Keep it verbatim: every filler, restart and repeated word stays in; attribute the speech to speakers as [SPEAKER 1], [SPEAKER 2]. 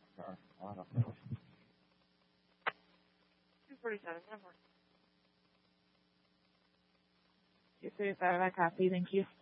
[SPEAKER 1] two forty-seven, ten more.
[SPEAKER 2] two thirty-five, I copy. Thank you.